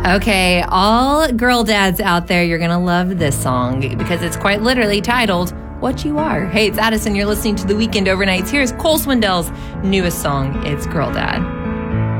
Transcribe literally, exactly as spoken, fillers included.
Okay, all girl dads out there, you're going to love this song because it's quite literally titled What You Are. Hey, it's Addison. You're listening to The Weekend Overnights. Here's Cole Swindell's newest song. It's Girl Dad.